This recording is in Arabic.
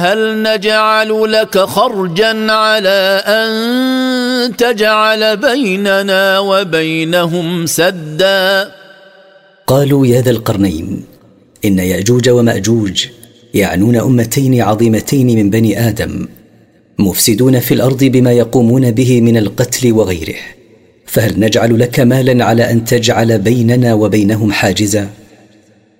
هل نجعل لك خرجا على أن تجعل بيننا وبينهم سدا؟ قالوا يا ذا القرنين إن يأجوج ومأجوج يعنون أمتين عظيمتين من بني آدم مفسدون في الأرض بما يقومون به من القتل وغيره، فهل نجعل لك مالا على أن تجعل بيننا وبينهم حاجزا؟